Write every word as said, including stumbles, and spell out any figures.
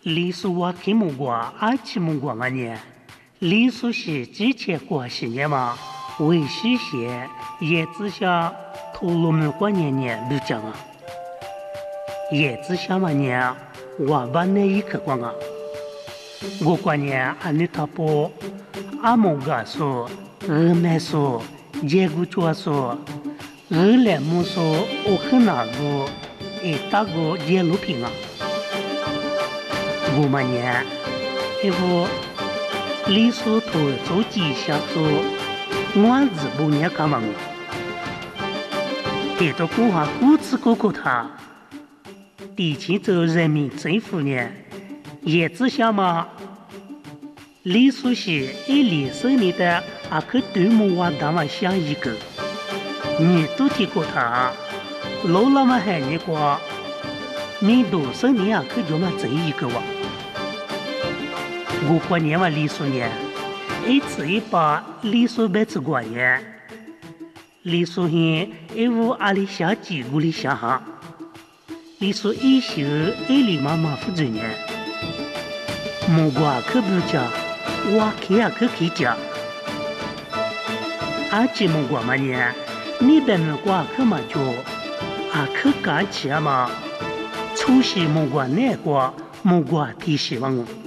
李叔我听木瓜，阿起木瓜嘛呢？李叔是之前过十年嘛，为许些叶子下头颅们过年年不讲啊，叶子下嘛呢，我把那一刻光啊，我过年阿女他婆阿木瓜说，二妹说，结果就说，二来木说，我很那个，一大个结路平啊。我们呢，一副李叔头做吉祥说，我日不年干嘛？给到国话故事哥哥他，地区州人民政府呢，也只想嘛，李叔是一零四年的阿克对木娃大嘛想一个，你都听过他，老了嘛还你过，你多少年阿克就嘛这一个哇？我过年嘛，李叔呢，一次一把李叔白吃过年，李叔hen一屋阿里下几屋里下哈，李叔一宿一里妈妈负责呢，木瓜可不讲，我开啊可开讲，阿姐木瓜嘛呢，你别木瓜可嘛就，阿可干起嘛，初时木瓜难瓜，木瓜提希望我。